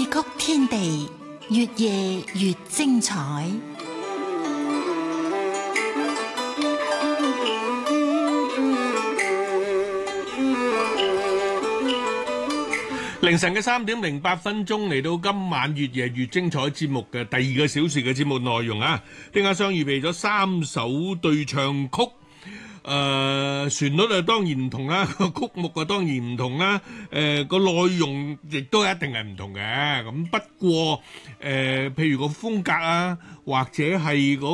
曲天地，越夜越精彩。 凌晨嘅3:08嚟到今晚越夜越精彩節目嘅第2個小時嘅節目內容啊，丁家雙預備咗3首對唱曲，旋律啊當然唔同啦，個曲目啊當然唔同啦，個內容亦都一定係唔同嘅。咁不過譬如個風格啊，或者係嗰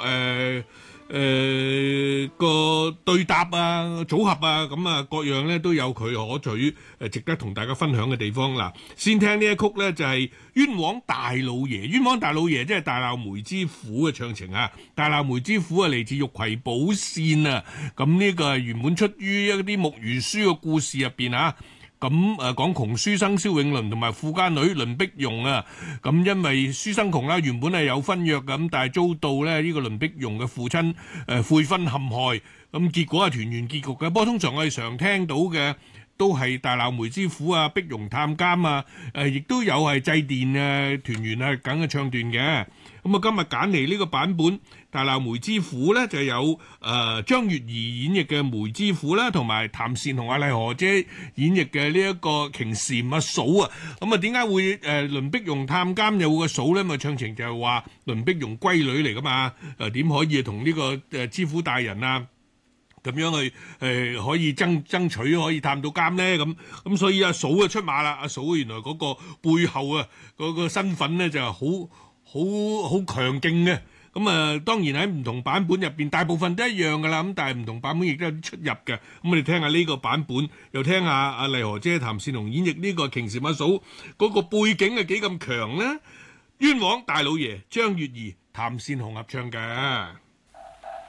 個對答啊、組合啊，咁啊各樣咧都有佢可取值得同大家分享嘅地方啦。先聽呢一曲咧就係冤枉大老爺，冤枉大老爺即係大鬧梅知府嘅唱情啊。大鬧梅知府啊嚟自玉葵寶扇啊，咁呢個係原本出於一啲木魚書嘅故事入邊啊。咁講窮書生蕭永倫同埋富家女倫碧容啊，咁因為書生窮啦，原本係有婚約咁，但係遭到咧呢個倫碧容嘅父親悔婚陷害，咁結果係團圓結局嘅。不過通常我哋常聽到嘅都係大鬧梅知府啊、碧容探監啊，亦都有係祭奠啊、團圓啊梗嘅唱段嘅。咁啊，今日揀嚟呢個版本大鬧梅知府咧，就有張月兒演繹嘅梅知府啦，同埋譚善同阿麗荷姐演繹嘅呢一個瓊蟾阿嫂啊。咁啊，點解會倫碧容探監有個嫂咧？咪唱情就係話倫碧容閨女嚟噶嘛？點可以同呢個知府大人啊咁樣去可以爭取可以探到監咧？咁所以阿嫂就出馬啦。阿嫂原來嗰個背後啊嗰個身份咧就係好強勁嘅。咁啊，當然喺唔同版本入邊，大部分都一樣噶啦。咁但係唔同版本亦都有啲出入嘅。咁我哋聽下呢個版本，又聽下阿麗荷姐、譚善龍演繹呢個瓊蟾阿嫂嗰個背景係幾咁強咧？冤枉大老爺，張月兒、譚善鴻合唱嘅。